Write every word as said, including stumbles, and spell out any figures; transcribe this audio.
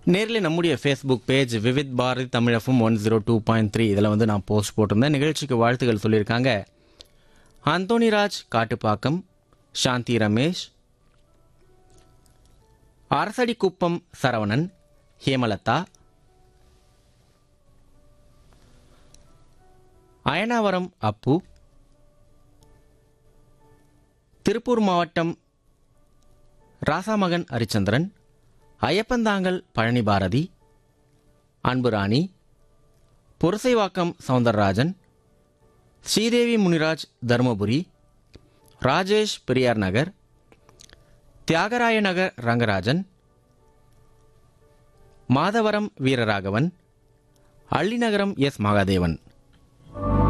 நேரில் நம்முடைய Facebook page Vividh Bharathi தமிழஃபும் one zero two point three இதில் வந்து நான் போஸ்ட் போட்டிருந்தேன். நிகழ்ச்சிக்கு வாழ்த்துக்கள் சொல்லியிருக்காங்க அந்தோணிராஜ் காட்டுப்பாக்கம், சாந்தி ரமேஷ், அரசடிக்குப்பம் சரவணன், ஹேமலதா, அயனாவரம் அப்பு, திருப்பூர் மாவட்டம் ராசாமகன் ஹரிச்சந்திரன், ஐயப்பந்தாங்கல் பழனி பாரதி, அன்புராணி, புரசைவாக்கம் சவுந்தரராஜன், ஸ்ரீதேவி முனிராஜ் தருமபுரி, ராஜேஷ் பெரியார் நகர், தியாகராய நகர் ரங்கராஜன், மாதவரம் வீரராகவன், அள்ளிநகரம் எஸ் மகாதேவன்.